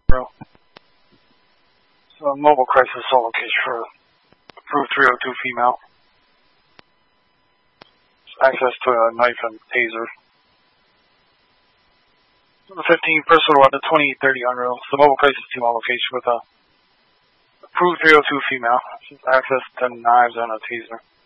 Bro. So, mobile crisis assault location for approved 302 female. Access to a knife and taser. 15 personal weapon 2830 Unreal. So, mobile crisis team on location with a approved 302 female. Access to knives and a taser.